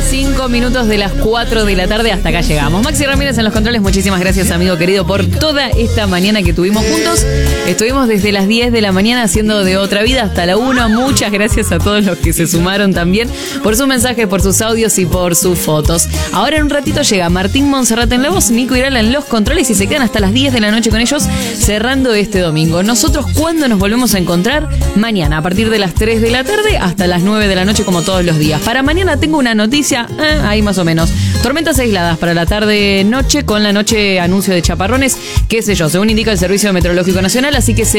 5 minutos de las 4 de la tarde. Hasta acá llegamos. Maxi Ramírez en los controles. Muchísimas gracias, amigo querido, por toda esta mañana que tuvimos juntos. Estuvimos desde las 10 de la mañana haciendo De Otra Vida hasta la 1. Muchas gracias a todos los que se sumaron también por sus mensajes, por sus audios y por sus fotos. Ahora en un ratito llega Martín Monserrat en la voz, Nico Irala en los controles y se quedan hasta las 10 de la noche con ellos cerrando este domingo. Nosotros, ¿cuándo nos volvemos a encontrar? Mañana, a partir de las 3 de la tarde hasta las 9 de la noche, como todos los días. Para mañana tengo una noticia, ahí más o menos. Tormentas aisladas para la tarde-noche, con la noche anuncio de chaparrones, qué sé yo, según indica el Servicio Meteorológico Nacional, así que se